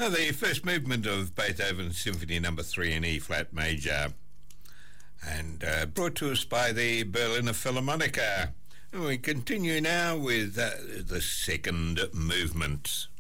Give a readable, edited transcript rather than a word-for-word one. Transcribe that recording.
The first movement of Beethoven's Symphony No. 3 in E-flat major, and brought to us by the Berliner Philharmoniker. And we continue now with the second movement.